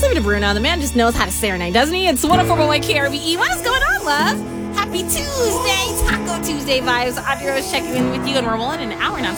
leave it to Bruno. The man just knows how to serenade, doesn't he? It's 104.1 KRVE. What is going on, love? Happy Tuesday, Taco Tuesday vibes. Audrey Rose checking in with you, and we're rolling an hour non